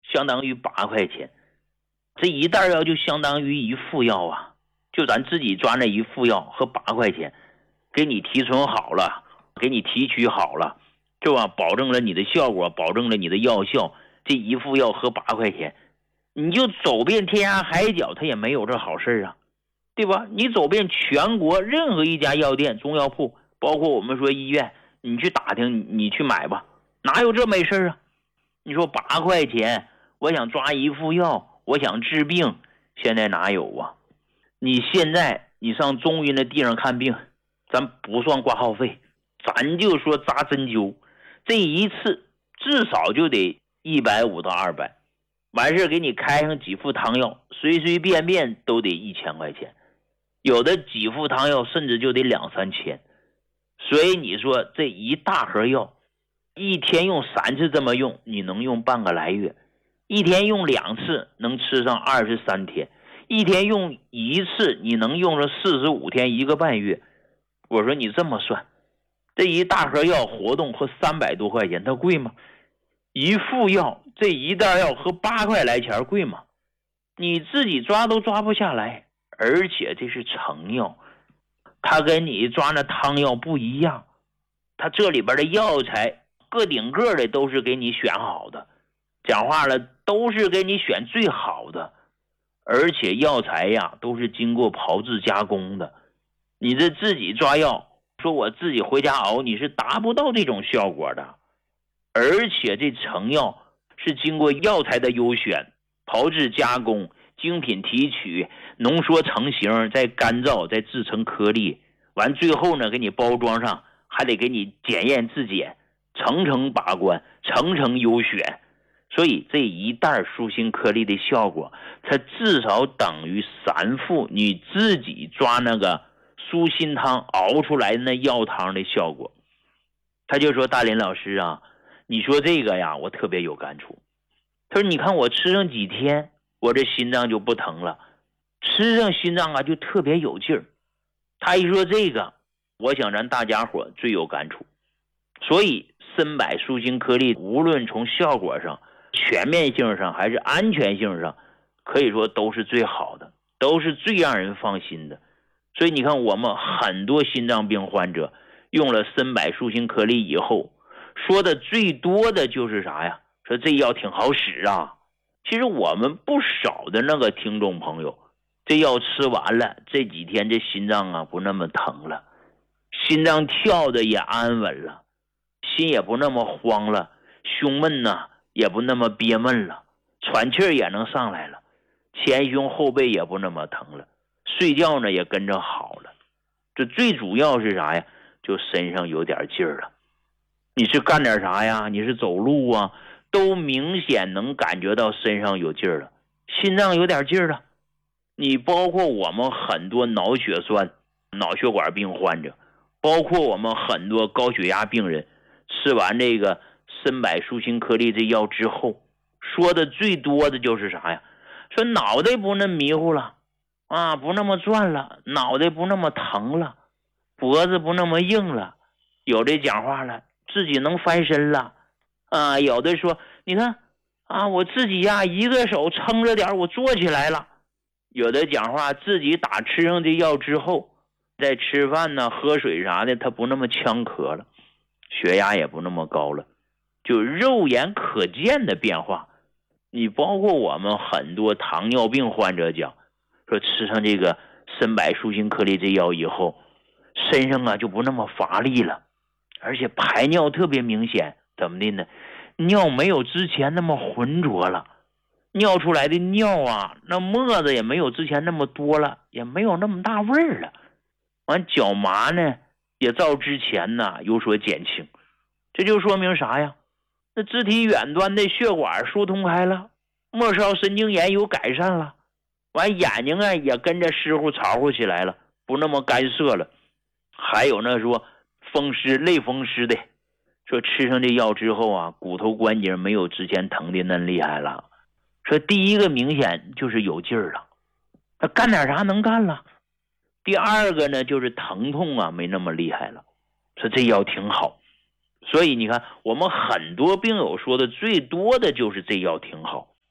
相当于8块钱。这一袋药就相当于一副药啊，就咱自己抓那一副药和8块钱，给你提纯好了，给你提取好了，是吧？保证了你的效果，保证了你的药效。这一副药和8块钱，你就走遍天涯海角，它也没有这好事啊，对吧？你走遍全国任何一家药店、中药铺，包括我们说医院，你去打听，你去买吧，哪有这没事啊？你说8块钱，我想抓一副药，我想治病，现在哪有啊？你现在你上中医那地上看病，咱不算挂号费，咱就说扎针灸，这一次至少就得150到200，完事给你开上几副汤药，随随便便都得1000块钱，有的几副汤药甚至就得2、3千。所以你说这一大盒药，一天用3次这么用，你能用半个来月；一天用2次，能吃上23天；一天用1次，你能用上45天，1个半月。我说你这么算，这一大盒药活动和300多块钱，它贵吗？一副药，这一袋药和8块来钱贵吗？你自己抓都抓不下来，而且这是成药，它跟你抓那汤药不一样，它这里边的药材个顶个的都是给你选好的，讲话了都是给你选最好的，而且药材呀都是经过炮制加工的，你这自己抓药，说我自己回家熬，你是达不到这种效果的。而且这成药是经过药材的优选、炮制加工、精品提取、浓缩成型，再干燥，再制成颗粒，完最后呢给你包装上，还得给你检验质检，层层把关，层层优选。所以这一袋舒心颗粒的效果，它至少等于3副你自己抓那个舒心汤熬出来的那药汤的效果。他就说大林老师啊，你说这个呀我特别有感触。他说你看我吃上几天，我这心脏就不疼了，吃上心脏啊就特别有劲儿。他一说这个，我想咱大家伙最有感触。所以参柏舒心颗粒无论从效果上、全面性上还是安全性上，可以说都是最好的，都是最让人放心的。所以你看我们很多心脏病患者用了参柏舒心颗粒以后，说的最多的就是啥呀？说这药挺好使啊。其实我们不少的那个听众朋友，这药吃完了，这几天这心脏啊不那么疼了，心脏跳的也安稳了，心也不那么慌了，胸闷呢也不那么憋闷了，喘气也能上来了，前胸后背也不那么疼了，睡觉呢也跟着好了。这最主要是啥呀？就身上有点劲儿了。你是干点啥呀？你是走路啊，都明显能感觉到身上有劲儿了，心脏有点劲儿了。你包括我们很多脑血栓、脑血管病患者，包括我们很多高血压病人，吃完这个参柏舒心颗粒这药之后，说的最多的就是啥呀？说脑袋不那么迷糊了啊，不那么转了，脑袋不那么疼了，脖子不那么硬了，有的讲话了自己能翻身了啊，有的说你看啊，我自己呀一个手撑着点我坐起来了，有的讲话自己打吃上这药之后，在吃饭呢喝水啥的他不那么呛咳了，血压也不那么高了，就肉眼可见的变化。你包括我们很多糖尿病患者讲，说吃上这个参柏舒心颗粒这药以后，身上啊就不那么乏力了，而且排尿特别明显。怎么的呢？尿没有之前那么浑浊了，尿出来的尿啊，那沫子也没有之前那么多了，也没有那么大味儿了。完脚麻呢也照之前呢有所减轻。这就说明啥呀？那肢体远端的血管疏通开了，末梢神经炎有改善了，完眼睛啊也跟着湿乎潮乎起来了，不那么干涩了。还有那说风湿类风湿的，说吃上这药之后啊，骨头关节没有之前疼的那厉害了。说第一个明显就是有劲儿了，他干点啥能干了。第二个呢就是疼痛啊没那么厉害了，说这药挺好。所以你看我们很多病友说的最多的就是这药挺好。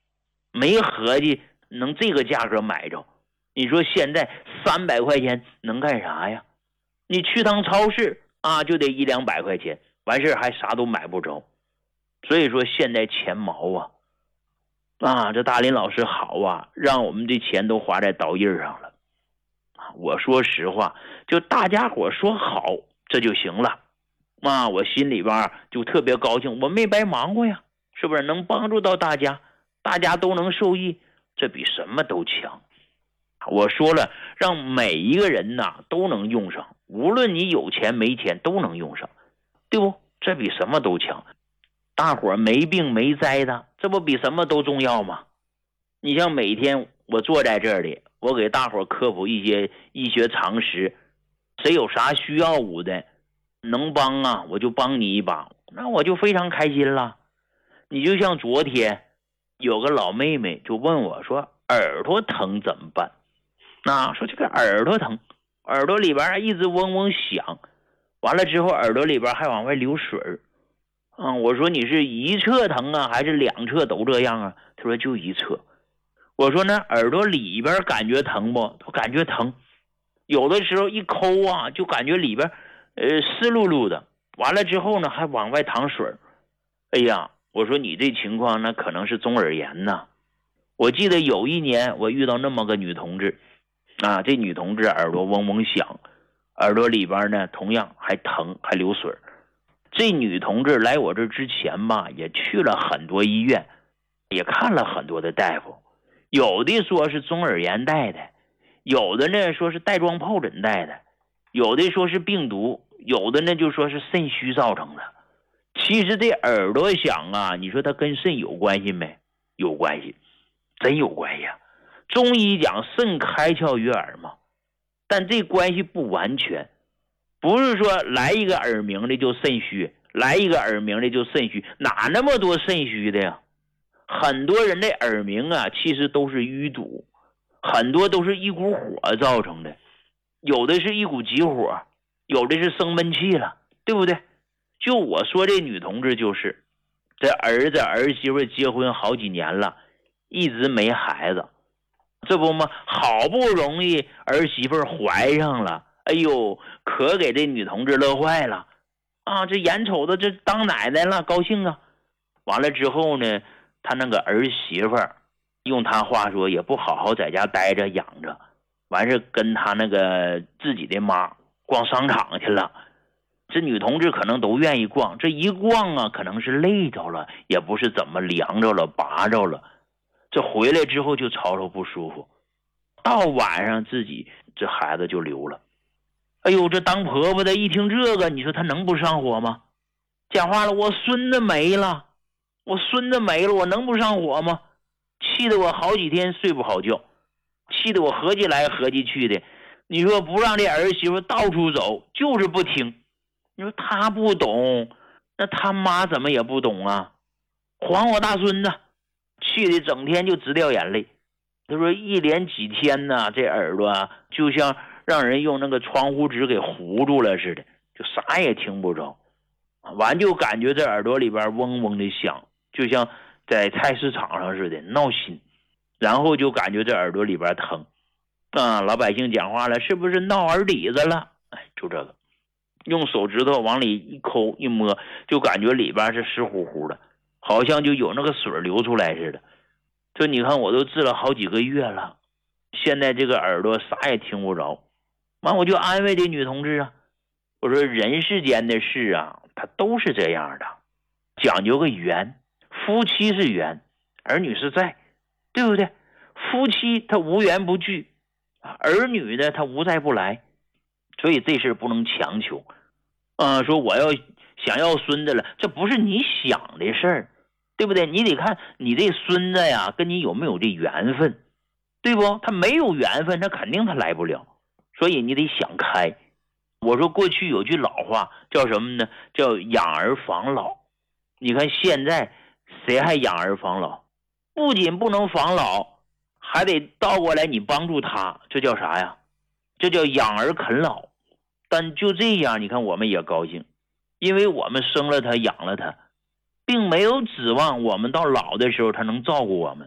没合计能这个价格买着。你说现在300块钱能干啥呀？你去趟超市啊，就得100-200块钱，完事还啥都买不着。所以说现在钱毛这大林老师好啊，让我们这钱都花在刀刃上了。我说实话，就大家伙说好这就行了我心里边就特别高兴，我没白忙活呀，是不是？能帮助到大家，大家都能受益，这比什么都强。我说了，让每一个人都能用上，无论你有钱没钱都能用上，对不？这比什么都强。大伙没病没灾的，这不比什么都重要吗？你像每天我坐在这里，我给大伙科普一些医学常识，谁有啥需要我的能帮我就帮你一把，那我就非常开心了。你就像昨天有个老妹妹就问我说耳朵疼怎么办，说这个耳朵疼，耳朵里边一直嗡嗡响，完了之后耳朵里边还往外流水我说你是一侧疼还是两侧都这样他说就一侧。我说那耳朵里边感觉疼不？他感觉疼，有的时候一抠就感觉里边湿漉漉的，完了之后呢还往外淌水。哎呀，我说你这情况那可能是中耳炎我记得有一年我遇到那么个女同志这女同志耳朵嗡嗡响，耳朵里边呢同样还疼还流水。这女同志来我这之前也去了很多医院，也看了很多的大夫，有的说是中耳炎带的，有的呢说是带状疱疹带的，有的说是病毒，有的呢就说是肾虚造成的。其实这耳朵响你说它跟肾有关系没？有关系，真有关系中医讲肾开窍于耳嘛，但这关系不完全，不是说来一个耳鸣的就肾虚，来一个耳鸣的就肾虚，哪那么多肾虚的呀？很多人的耳鸣其实都是淤堵，很多都是一股火造成的，有的是一股急火，有的是生闷气了，对不对？就我说这女同志就是这儿子儿媳妇结婚好几年了，一直没孩子，这不吗？好不容易儿媳妇怀上了，哎呦，可给这女同志乐坏了这眼瞅着这当奶奶了，高兴完了之后呢，他那个儿媳妇用他话说也不好好在家待着养着，完事跟他那个自己的妈逛商场去了。这女同志可能都愿意逛，这一逛可能是累着了，也不是怎么凉着了拔着了，这回来之后就吵吵不舒服，到晚上自己这孩子就流了。哎呦，这当婆婆的一听这个，你说她能不上火吗？讲话了，我孙子没了，我能不上火吗？气得我好几天睡不好觉，气得我合计来合计去的。你说不让这儿媳妇到处走，就是不听。你说他不懂，那他妈怎么也不懂还我大孙子，气得整天就直掉眼泪。他说一连几天这耳朵就像让人用那个窗户纸给糊住了似的，就啥也听不着，完就感觉这耳朵里边嗡嗡的响，就像在菜市场上似的闹心，然后就感觉这耳朵里边疼老百姓讲话了，是不是闹耳底子了？就这个用手指头往里一抠一摸，就感觉里边是湿乎乎的，好像就有那个水流出来似的。这你看我都治了好几个月了，现在这个耳朵啥也听不着。完我就安慰这女同志我说人世间的事它都是这样的，讲究个缘，夫妻是缘，儿女是债，对不对？夫妻他无缘不聚，儿女呢他无债不来，所以这事不能强求说我要想要孙子了，这不是你想的事儿，对不对？你得看你这孙子跟你有没有这缘分，对不？他没有缘分，他肯定他来不了，所以你得想开。我说过去有句老话叫什么呢？叫养儿防老。你看现在谁还养儿防老？不仅不能防老，还得倒过来你帮助他，这叫啥呀？这叫养儿啃老。但就这样，你看我们也高兴，因为我们生了他养了他，并没有指望我们到老的时候他能照顾我们，